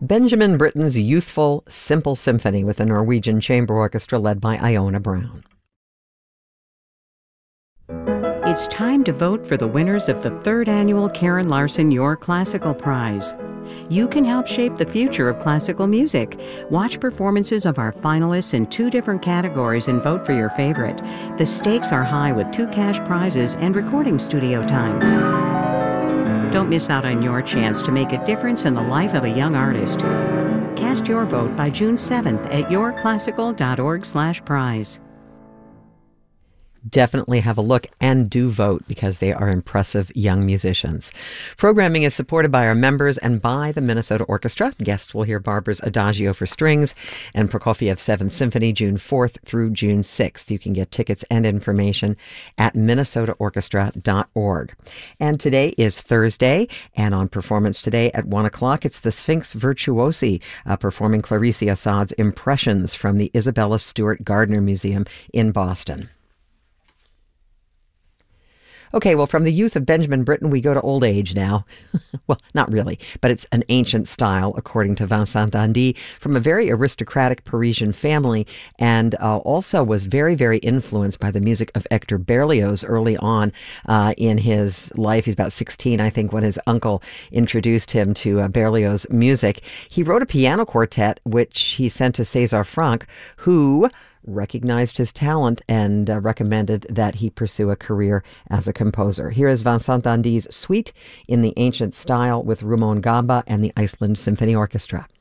Benjamin Britten's youthful, simple symphony with the Norwegian Chamber Orchestra led by Iona Brown. It's time to vote for the winners of the 3rd annual Karen Larson Your Classical Prize. You can help shape the future of classical music. Watch performances of our finalists in 2 different categories and vote for your favorite. The stakes are high with 2 cash prizes and recording studio time. Don't miss out on your chance to make a difference in the life of a young artist. Cast your vote by June 7th at yourclassical.org/prize. Definitely have a look and do vote because they are impressive young musicians. Programming is supported by our members and by the Minnesota Orchestra. Guests will hear Barber's Adagio for Strings and Prokofiev's 7th Symphony June 4th through June 6th. You can get tickets and information at minnesotaorchestra.org. And today is Thursday, and on Performance Today at 1 o'clock, it's the Sphinx Virtuosi performing Clarice Assad's Impressions from the Isabella Stewart Gardner Museum in Boston. Okay, well, from the youth of Benjamin Britten, we go to old age now. Well, not really, but it's an ancient style, according to Vincent d'Indy, from a very aristocratic Parisian family, and also was very, very influenced by the music of Hector Berlioz early on in his life. He's about 16, I think, when his uncle introduced him to Berlioz music. He wrote a piano quartet, which he sent to César Franck, who recognized his talent and recommended that he pursue a career as a composer. Here is Vincent d'Indy's Suite in the Ancient Style with Rumon Gamba and the Iceland Symphony Orchestra.